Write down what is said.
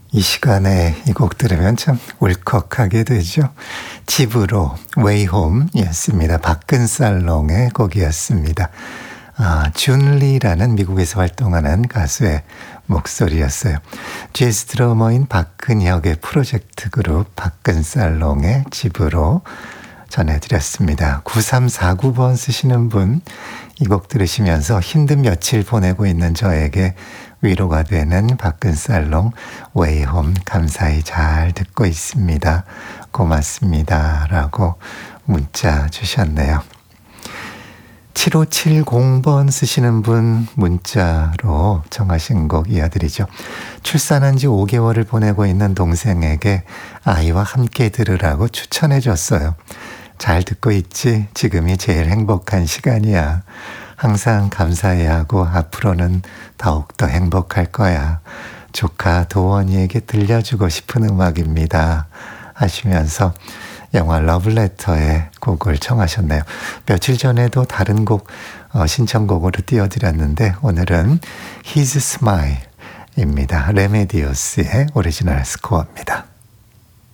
이 시간에 이 곡 들으면 참 울컥하게 되죠. 집으로 Way Home였습니다. 박근살롱의 곡이었습니다. 준리라는 미국에서 활동하는 가수의 목소리였어요. 재즈 드러머인 박근혁의 프로젝트 그룹 박근살롱의 집으로 전해드렸습니다. 9349번 쓰시는 분, 이 곡 들으시면서 힘든 며칠 보내고 있는 저에게 위로가 되는 박근살롱 Way Home 감사히 잘 듣고 있습니다. 고맙습니다. 라고 문자 주셨네요. 7570번 쓰시는 분 문자로 정하신 곡 이어드리죠. 출산한 지 5개월을 보내고 있는 동생에게 아이와 함께 들으라고 추천해 줬어요. 잘 듣고 있지? 지금이 제일 행복한 시간이야. 항상 감사해야 하고 앞으로는 더욱더 행복할 거야. 조카 도원이에게 들려주고 싶은 음악입니다. 하시면서 영화 러블레터의 곡을 청하셨네요. 며칠 전에도 다른 곡 신청곡으로 띄워드렸는데 오늘은 His Smile입니다. 레메디오스의 오리지널 스코어입니다.